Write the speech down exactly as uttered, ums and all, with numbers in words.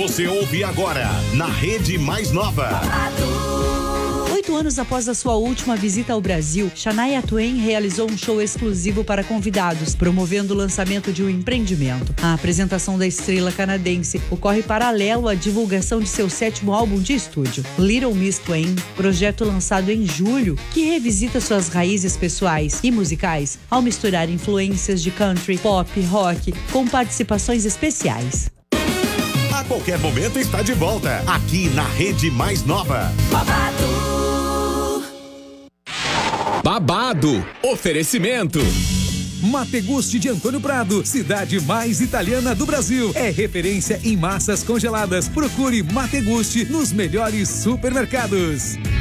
Você ouve agora na Rede Mais Nova. Oito anos após a sua última visita ao Brasil, Shania Twain realizou um show exclusivo para convidados, promovendo o lançamento de um empreendimento. A apresentação da estrela canadense ocorre paralelo à divulgação de seu sétimo álbum de estúdio, Little Miss Twain, projeto lançado em julho, que revisita suas raízes pessoais e musicais ao misturar influências de country, pop, rock, com participações especiais. A qualquer momento está de volta, aqui na Rede Mais Nova. Babado. Babado. Oferecimento. Mategusti de Antônio Prado, cidade mais italiana do Brasil. É referência em massas congeladas. Procure Mategusti nos melhores supermercados.